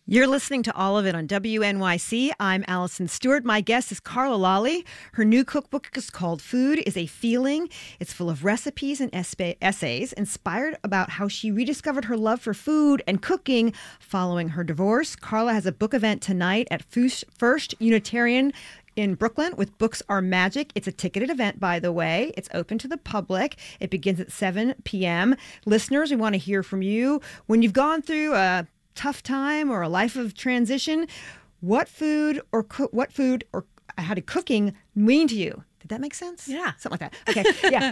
You're listening to All of It on WNYC. I'm Allison Stewart. My guest is Carla Lalli. Her new cookbook is called Food is a Feeling. It's full of recipes and essays inspired about how she rediscovered her love for food and cooking following her divorce. Carla has a book event tonight at First Unitarian in Brooklyn with Books Are Magic. It's a ticketed event, by the way. It's open to the public. It begins at 7 p.m. Listeners, we want to hear from you. When you've gone through a tough time or a life of transition, what food or how did cooking mean to you? Did that make sense? Yeah. Something like that. Okay. Yeah.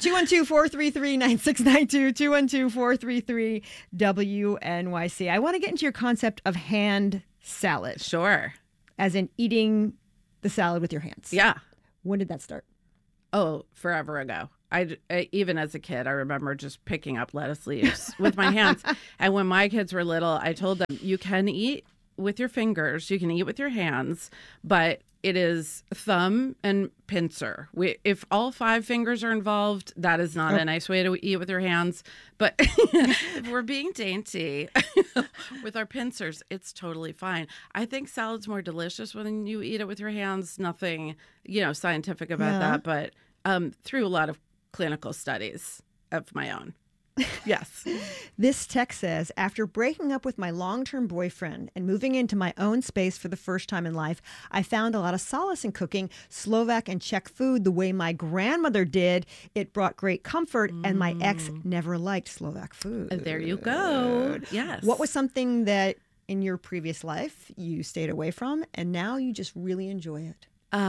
212-433-9692. 212-433-WNYC. I want to get into your concept of hand salad. Sure. As in eating the salad with your hands. Yeah. When did that start? Oh, forever ago. I even as a kid, I remember just picking up lettuce leaves with my hands. And when my kids were little, I told them, you can eat with your fingers, you can eat with your hands, but it is thumb and pincer. If all 5 fingers are involved, that is not a nice way to eat with your hands. But if we're being dainty with our pincers, it's totally fine. I think salad's more delicious when you eat it with your hands. Nothing, scientific about that, but through a lot of clinical studies of my own. Yes. This text says, after breaking up with my long-term boyfriend and moving into my own space for the first time in life, I found a lot of solace in cooking Slovak and Czech food the way my grandmother did. It brought great comfort, and my ex never liked Slovak food. There you go. Yes. What was something that in your previous life you stayed away from, and now you just really enjoy it?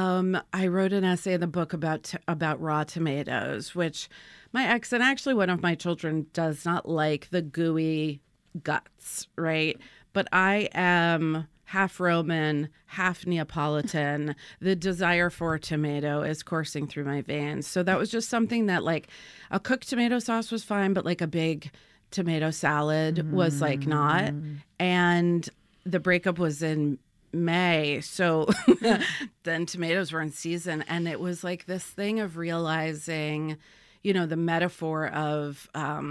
I wrote an essay in the book about raw tomatoes, which my ex and actually one of my children does not like the gooey guts, right? But I am half Roman, half Neapolitan. The desire for tomato is coursing through my veins. So that was just something that, like, a cooked tomato sauce was fine, but like a big tomato salad was like not. And the breakup was in May, so then tomatoes were in season, and it was like this thing of realizing, the metaphor of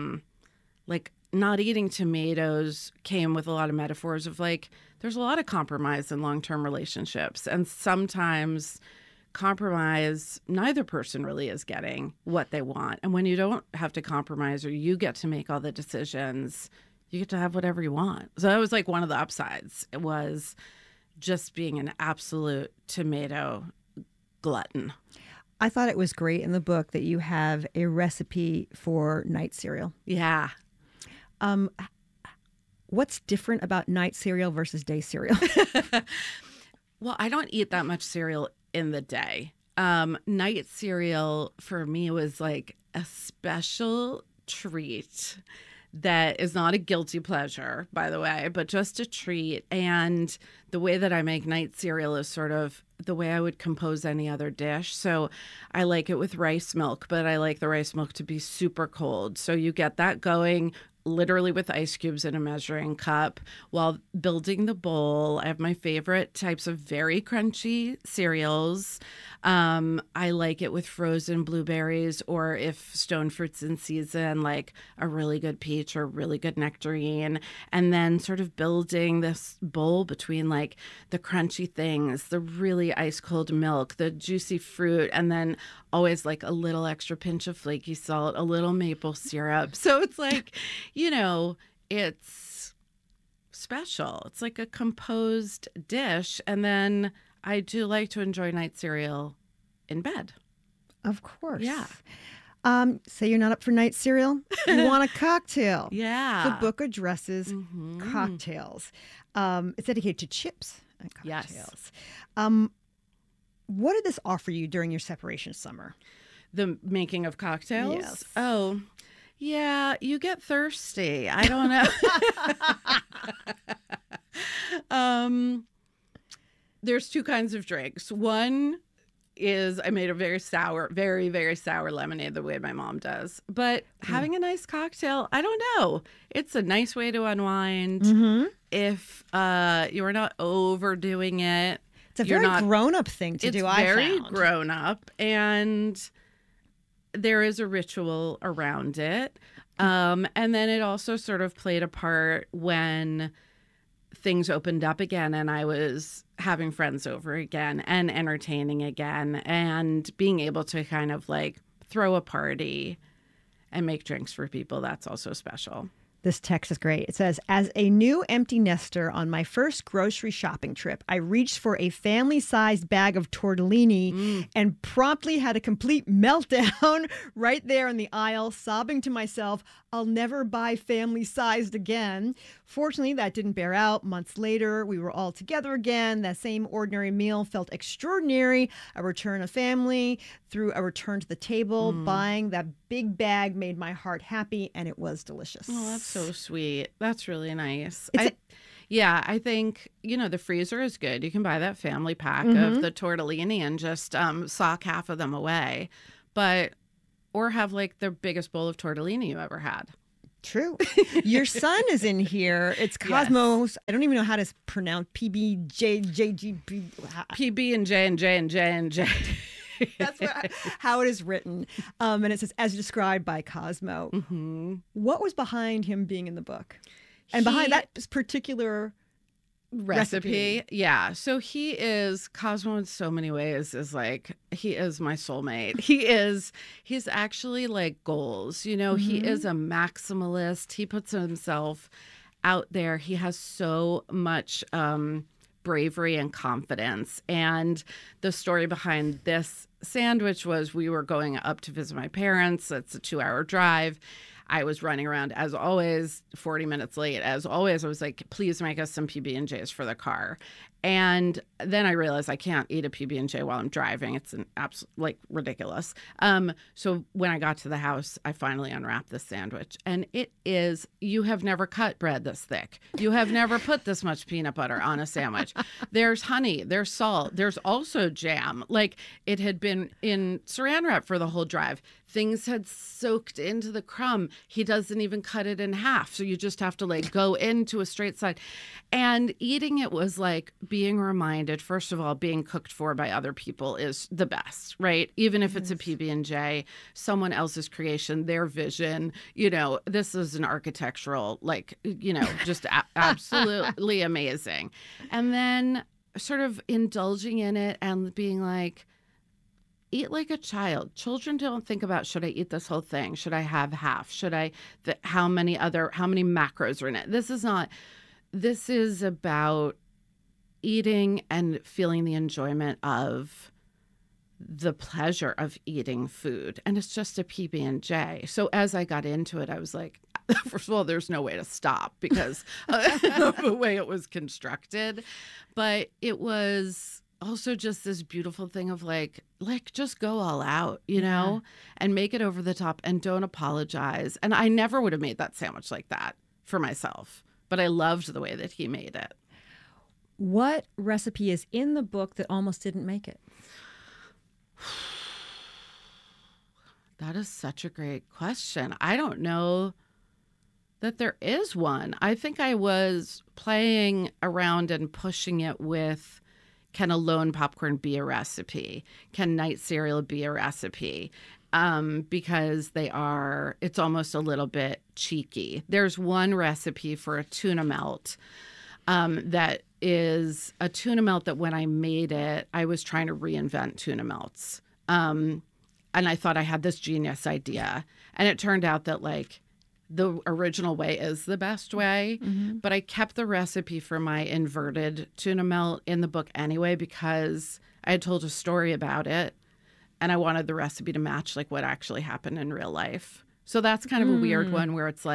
like not eating tomatoes came with a lot of metaphors of like there's a lot of compromise in long-term relationships, and sometimes compromise, neither person really is getting what they want, and when you don't have to compromise or you get to make all the decisions, you get to have whatever you want. So that was like one of the upsides. It was just being an absolute tomato glutton. I thought it was great in the book that you have a recipe for night cereal. Yeah. What's different about night cereal versus day cereal? Well, I don't eat that much cereal in the day. Night cereal for me was like a special treat that is not a guilty pleasure, by the way, but just a treat. And the way that I make night cereal is sort of the way I would compose any other dish. So I like it with rice milk, but I like the rice milk to be super cold. So you get that going literally with ice cubes in a measuring cup while building the bowl. I have my favorite types of very crunchy cereals. I like it with frozen blueberries, or if stone fruit's in season, like a really good peach or really good nectarine. And then sort of building this bowl between like the crunchy things, the really ice cold milk, the juicy fruit, and then always like a little extra pinch of flaky salt, a little maple syrup. So it's like, it's special. It's like a composed dish. And then I do like to enjoy night cereal in bed. Of course. Yeah. Say you're not up for night cereal. You want a cocktail. Yeah. The book addresses cocktails. It's dedicated to chips and cocktails. Yes. What did this offer you during your separation summer? The making of cocktails? Yes. Oh, yeah, you get thirsty. I don't know. There's 2 kinds of drinks. One is I made a very sour, very, very sour lemonade the way my mom does. But having a nice cocktail, I don't know. It's a nice way to unwind. If you're not overdoing it. It's a very grown-up thing to do, I found. It's very grown-up, and there is a ritual around it. And then it also sort of played a part when things opened up again and I was having friends over again and entertaining again and being able to kind of like throw a party and make drinks for people, that's also special. This text is great. It says, as a new empty nester on my first grocery shopping trip, I reached for a family-sized bag of tortellini and promptly had a complete meltdown right there in the aisle, sobbing to myself, I'll never buy family-sized again. Fortunately, that didn't bear out. Months later, we were all together again. That same ordinary meal felt extraordinary. A return of family through a return to the table. Buying that big bag made my heart happy, and it was delicious. Oh, that's so sweet. That's really nice. It's Yeah, I think, the freezer is good. You can buy that family pack of the tortellini and just sock half of them away. Or have like the biggest bowl of tortellini you ever had. True. Your son is in here. It's Cosmos. I don't even know how to pronounce PBJJGP. PB and J and J and J and J. That's how it is written. And it says, as described by Cosmo. Mm-hmm. What was behind him being in the book? And behind that particular recipe. Yeah. So Cosmo in so many ways he is my soulmate. He's actually like goals, he is a maximalist. He puts himself out there. He has so much bravery and confidence. And the story behind this sandwich was we were going up to visit my parents. It's a 2-hour drive. I was running around, as always, 40 minutes late. As always, I was like, please make us some PB&Js for the car. And then I realized I can't eat a PB&J while I'm driving. It's ridiculous. So when I got to the house, I finally unwrapped the sandwich. And you have never cut bread this thick. You have never put this much peanut butter on a sandwich. There's honey, there's salt, there's also jam. Like, it had been in saran wrap for the whole drive. Things had soaked into the crumb. He doesn't even cut it in half. So you just have to go into a straight side. And eating it was like being reminded, first of all, being cooked for by other people is the best, right? Even if it's a PB&J, someone else's creation, their vision, this is an architectural, just absolutely amazing. And then sort of indulging in it and being like, eat like a child. Children don't think about, should I eat this whole thing? Should I have half? How many macros are in it? This is about eating and feeling the enjoyment of the pleasure of eating food. And it's just a PB&J. So as I got into it, I was like, first of all, there's no way to stop because of the way it was constructed. But it was also just this beautiful thing of just go all out, and make it over the top and don't apologize. And I never would have made that sandwich like that for myself, but I loved the way that he made it. What recipe is in the book that almost didn't make it? That is such a great question. I don't know that there is one. I think I was playing around and pushing it with, can a lone popcorn be a recipe? Can night cereal be a recipe? Because it's almost a little bit cheeky. There's one recipe for a tuna melt that is a tuna melt that when I made it, I was trying to reinvent tuna melts. And I thought I had this genius idea. And it turned out that the original way is the best way. Mm-hmm. But I kept the recipe for my inverted tuna melt in the book anyway because I had told a story about it. And I wanted the recipe to match what actually happened in real life. So that's kind of a weird one where it's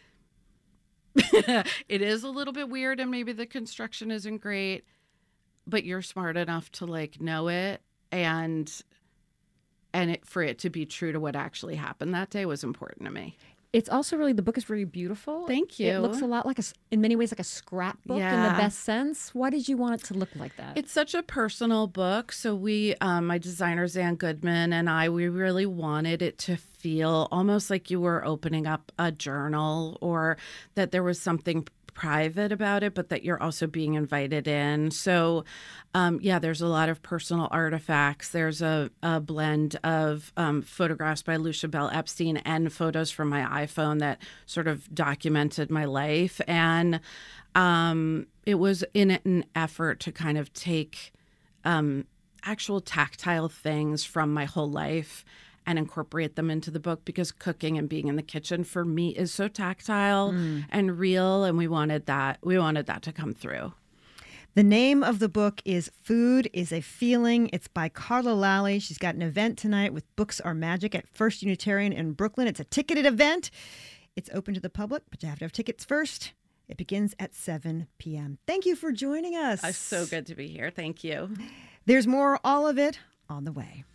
it is a little bit weird and maybe the construction isn't great, but you're smart enough to know it and for it to be true to what actually happened that day was important to me. It's also the book is very beautiful. Thank you. It looks a lot in many ways like a scrapbook in the best sense. Why did you want it to look like that? It's such a personal book. So my designer, Zan Goodman, and we really wanted it to feel almost like you were opening up a journal or that there was something private about it, but that you're also being invited in. So, there's a lot of personal artifacts. There's a blend of photographs by Lucia Bell Epstein and photos from my iPhone that sort of documented my life. And it was in an effort to kind of take actual tactile things from my whole life and incorporate them into the book, because cooking and being in the kitchen for me is so tactile and real, and we wanted that to come through. The name of the book is Food is a Feeling. It's by Carla Lalli. She's got an event tonight with Books Are Magic at First Unitarian in Brooklyn. It's a ticketed event. It's open to the public, but you have to have tickets first. It begins at 7 p.m. Thank you for joining us. It's so good to be here. Thank you. There's more, all of it, on the way.